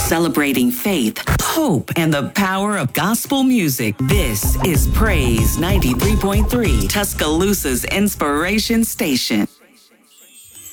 Celebrating faith, hope, and the power of gospel music. This is Praise 93.3, Tuscaloosa's inspiration station.